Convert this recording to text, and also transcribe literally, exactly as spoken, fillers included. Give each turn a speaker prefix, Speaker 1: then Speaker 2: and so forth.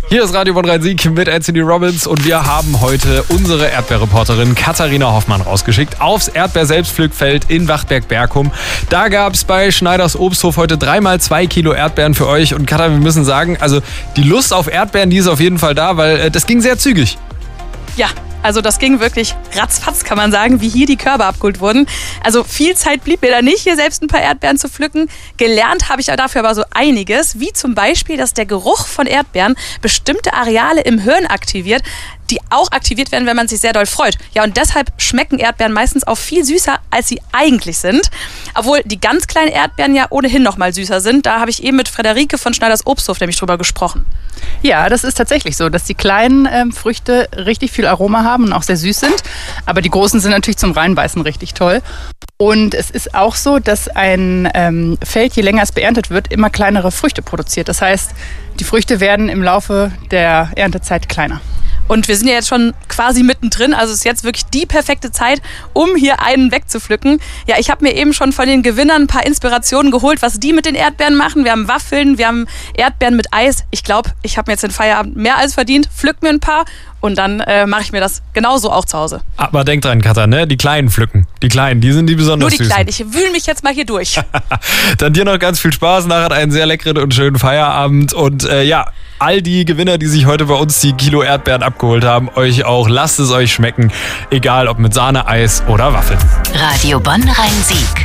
Speaker 1: Hier ist Radio Bonn Rhein-Sieg mit Anthony Robbins und wir haben heute unsere Erdbeerreporterin Katharina Hoffmann rausgeschickt aufs Erdbeer-Selbstpflückfeld in Wachtberg-Bergum. Da gab es bei Schneiders Obsthof heute dreimal zwei Kilo Erdbeeren für euch. Und Katha, wir müssen sagen, also die Lust auf Erdbeeren, die ist auf jeden Fall da, weil äh, das ging sehr zügig.
Speaker 2: Ja, also das ging wirklich ratzfatz, kann man sagen, wie hier die Körbe abgeholt wurden. Also viel Zeit blieb mir da nicht, hier selbst ein paar Erdbeeren zu pflücken. Gelernt habe ich dafür aber so einiges, wie zum Beispiel, dass der Geruch von Erdbeeren bestimmte Areale im Hirn aktiviert, die auch aktiviert werden, wenn man sich sehr doll freut. Ja, und deshalb schmecken Erdbeeren meistens auch viel süßer, als sie eigentlich sind. Obwohl die ganz kleinen Erdbeeren ja ohnehin noch mal süßer sind. Da habe ich eben mit Frederike von Schneiders Obsthof nämlich drüber gesprochen.
Speaker 3: Ja, das ist tatsächlich so, dass die kleinen ähm, Früchte richtig viel Aroma haben und auch sehr süß sind. Aber die großen sind natürlich zum Reinbeißen richtig toll. Und es ist auch so, dass ein ähm, Feld, je länger es beerntet wird, immer kleinere Früchte produziert. Das heißt, die Früchte werden im Laufe der Erntezeit kleiner.
Speaker 2: Und wir sind ja jetzt schon quasi mittendrin, also ist jetzt wirklich die perfekte Zeit, um hier einen wegzupflücken. Ja, ich habe mir eben schon von den Gewinnern ein paar Inspirationen geholt, was die mit den Erdbeeren machen. Wir haben Waffeln, wir haben Erdbeeren mit Eis. Ich glaube, ich habe mir jetzt den Feierabend mehr als verdient. Pflück mir ein paar und dann äh, mache ich mir das genauso auch zu Hause.
Speaker 1: Aber denk dran, Katha, ne? Die kleinen pflücken. Die kleinen, die sind die besonders süßen.
Speaker 2: Nur die kleinen, ich wühle mich jetzt mal hier durch.
Speaker 1: Dann dir noch ganz viel Spaß, nachher einen sehr leckeren und schönen Feierabend. Und äh, ja, all die Gewinner, die sich heute bei uns die Kilo Erdbeeren abgeholt haben, euch auch, lasst es euch schmecken. Egal ob mit Sahne, Eis oder Waffeln.
Speaker 4: Radio Bonn Rhein-Sieg.